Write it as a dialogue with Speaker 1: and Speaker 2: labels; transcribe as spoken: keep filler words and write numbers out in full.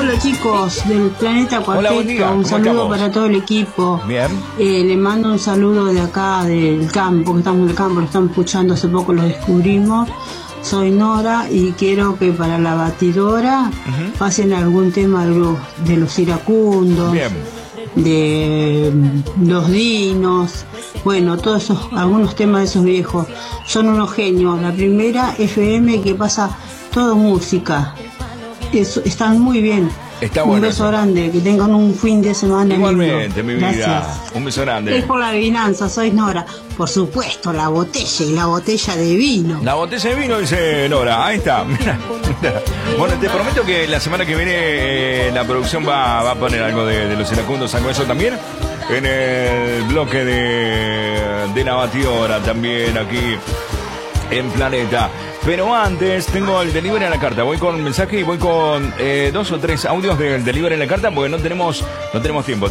Speaker 1: Hola chicos del Planeta Cuarteto,
Speaker 2: Hola, buen día.
Speaker 1: un
Speaker 2: ¿Cómo
Speaker 1: saludo
Speaker 2: estamos?
Speaker 1: para todo el equipo.
Speaker 2: Bien.
Speaker 1: Eh, le mando un saludo de acá del campo, que estamos en el campo, lo estamos escuchando, hace poco lo descubrimos. Soy Nora y quiero que para la batidora
Speaker 2: Ujú.
Speaker 1: pasen algún tema de los, de los iracundos,
Speaker 2: Bien.
Speaker 1: de los dinos, bueno, todos esos, algunos temas de esos viejos. Son unos genios. La primera F M que pasa todo música. Eso, están muy bien.
Speaker 2: Está
Speaker 1: un
Speaker 2: bueno
Speaker 1: beso
Speaker 2: eso.
Speaker 1: grande, que tengan un fin de semana
Speaker 2: Igualmente, mi
Speaker 1: lindo.
Speaker 2: vida.
Speaker 1: Gracias.
Speaker 2: Un beso
Speaker 1: Es
Speaker 2: grande.
Speaker 1: por la adivinanza, soy Nora. Por supuesto, la botella y la botella de vino.
Speaker 2: La botella de vino, dice Nora. Ahí está. Mira, mira. Bueno, te prometo que la semana que viene eh, la producción va, va a poner algo de, de los iracundos, algo de eso también. En el bloque de, de la batidora también aquí en Planeta. Pero antes tengo el delivery a la carta. Voy con un mensaje y voy con eh, dos o tres audios del delivery a la carta porque no tenemos, no tenemos tiempo.